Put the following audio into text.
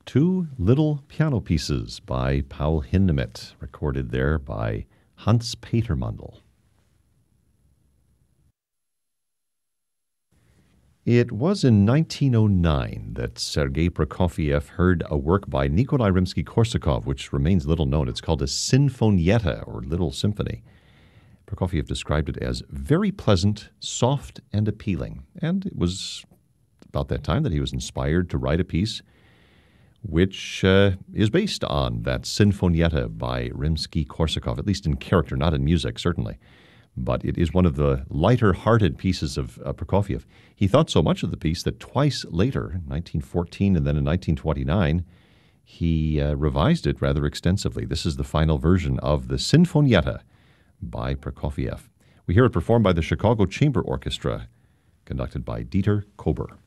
Two Little Piano Pieces by Paul Hindemith, recorded there by Hans Peter Mundell. It was in 1909 that Sergei Prokofiev heard a work by Nikolai Rimsky-Korsakov, which remains little known. It's called a Sinfonietta, or Little Symphony. Prokofiev described it as very pleasant, soft, and appealing. And it was about that time that he was inspired to write a piece which is based on that Sinfonietta by Rimsky-Korsakov, at least in character, not in music, certainly. But it is one of the lighter-hearted pieces of Prokofiev. He thought so much of the piece that twice later, in 1914 and then in 1929, he revised it rather extensively. This is the final version of the Sinfonietta by Prokofiev. We hear it performed by the Chicago Chamber Orchestra, conducted by Dieter Kober.